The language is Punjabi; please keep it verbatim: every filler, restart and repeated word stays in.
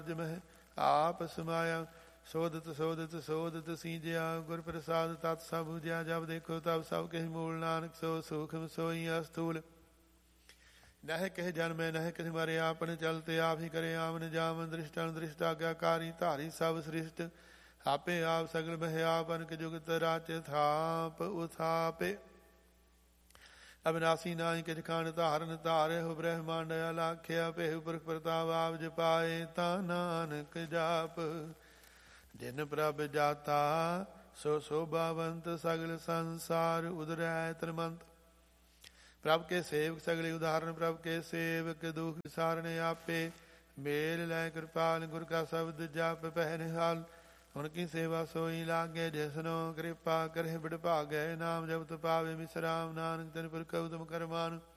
ਮਹਿ ਆਪ ਸਮਾਇਆ। ਸੋਧਤ ਸੋਧਤ ਸੋਧਤ ਸੀਜਿਆ ਗੁਰ ਪ੍ਰਸਾਦ ਤਤ ਸਭ ਬੁਝਿਆ। ਜਬ ਦੇਖੋ ਤਬ ਸਭ ਕਹਿ ਮੂਲ ਨਾਨਕ ਸੋ ਸੂਖਮ ਸੋਈ ਅਸਤੂਲ। ਨਹਿ ਕਹਿ ਜਨਮੈ ਨਹਿ ਕਹਿ ਮਰੇ ਆਪਨ ਚਲਤੇ ਆਪ ਹੀ ਕਰੇ ਆਮਨ ਜਾਮਨ। ਦ੍ਰਿਸ਼ਟਨ ਦ੍ਰਿਸ਼ਟ ਆਗਿਆਕਾਰੀ ਧਾਰੀ ਸਭ ਸ੍ਰਿਸ਼ਟ। ਆਪੇ ਆਪ ਸਗਲ ਮਹਿ ਆਪ ਅਨਕ ਜੁਗਤ ਰਾਚ ਥਾਪ ਉਥਾਪੇ। ਅਬਨਾਸੀ ਨਾਹੀ ਕਿਛ ਖਾਨ ਧਾਰਨ ਧਾਰੇ ਹੋ ਬ੍ਰਹਮੰਡ ਅਲਾਖਿਆ। ਪੇਹੁ ਪੁਰਖ ਪ੍ਰਤਾਪ ਆਪ ਜਪਾਏ ਤਾ ਨਾਨਕ ਜਾਪ। ਜਿਨ ਪ੍ਰਭ ਜਾਤਾ ਸੋ ਸੋਭਾਵੰਤ ਸਗਲ ਸੰਸਾਰ ਉਦਰੈ ਤਰਮੰਤ। ਪ੍ਰਭ ਕੇ ਸੇਵਕ ਸਗਲੇ ਉਦਾਹਰਨ ਪ੍ਰਭ ਕੇ ਸੇਵਕ ਦੁਖ ਵਿਸਾਰਣੇ ਆਪੇ। ਮੇਲ ਲੈ ਕਿਰਪਾਲ ਗੁਰ ਕਾ ਸ਼ਬਦ ਜਪ ਪਹਿ ਨਿਹਾਲ। ਹੁਣ ਕੀ ਸੇਵਾ ਸੋਈ ਲਾਗੇ ਜਿਸਨੋ ਕਿਰਪਾ ਕਰੇ ਬਿੜ ਭਾਗੈ। ਨਾਮ ਜਪਤ ਪਾਵੇ ਵਿਸਰਾਮ ਨਾਨਕ ਤਿਨ ਪੁਰਖ ਉਤਮ ਕਰਮਾਨ।